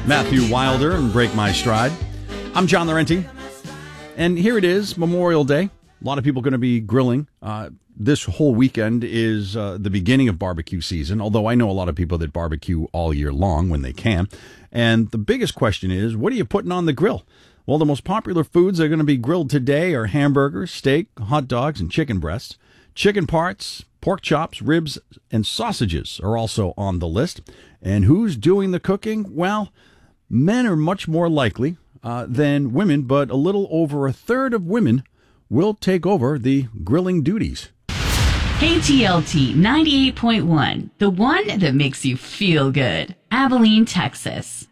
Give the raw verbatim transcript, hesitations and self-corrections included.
Matthew Wilder and Break My Stride. I'm John Laurenti, and here it is, Memorial Day. A lot of people going to be grilling. Uh, this whole weekend is uh, the beginning of barbecue season, although I know a lot of people that barbecue all year long when they can. And the biggest question is, what are you putting on the grill? Well, the most popular foods that are going to be grilled today are hamburgers, steak, hot dogs, and chicken breasts. Chicken parts, pork chops, ribs, and sausages are also on the list. And who's doing the cooking? Well, men are much more likely uh, than women, but a little over a third of women will take over the grilling duties. K T L T ninety-eight point one, the one that makes you feel good. Abilene, Texas.